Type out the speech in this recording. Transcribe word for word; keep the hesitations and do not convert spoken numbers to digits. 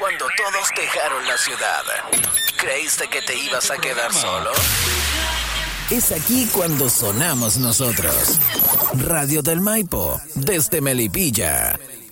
cuando todos dejaron la ciudad. ¿Creíste que te ibas a quedar solo? Es aquí cuando sonamos nosotros. Radio del Maipo, desde Melipilla.